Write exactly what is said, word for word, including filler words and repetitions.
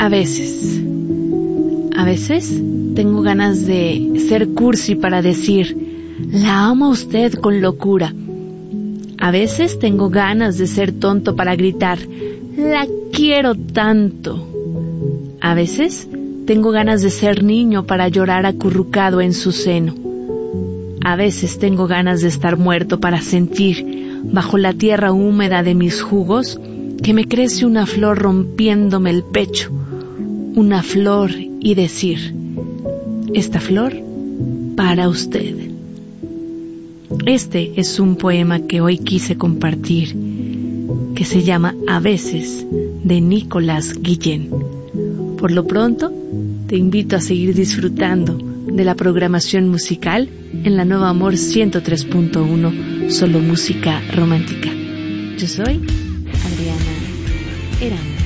A veces, a veces tengo ganas de ser cursi para decir, la amo a usted con locura. A veces tengo ganas de ser tonto para gritar, la quiero tanto. A veces tengo ganas de ser niño para llorar acurrucado en su seno. A veces tengo ganas de estar muerto para sentir, bajo la tierra húmeda de mis jugos, que me crece una flor rompiéndome el pecho, una flor y decir, esta flor para usted. Este es un poema que hoy quise compartir, que se llama A veces, de Nicolás Guillén. Por lo pronto, te invito a seguir disfrutando de la programación musical en la Nueva Amor ciento tres punto uno, solo música romántica. Yo soy Adriana Herán.